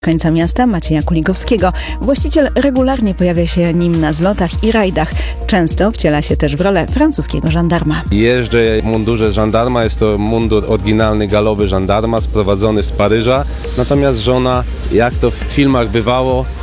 Końca miasta Macieja Kuligowskiego. Właściciel regularnie pojawia się nim na zlotach i rajdach. Często wciela się też w rolę francuskiego żandarma. Jeżdżę w mundurze żandarma, jest to mundur oryginalny galowy żandarma, sprowadzony z Paryża. Natomiast żona, jak to w filmach bywało,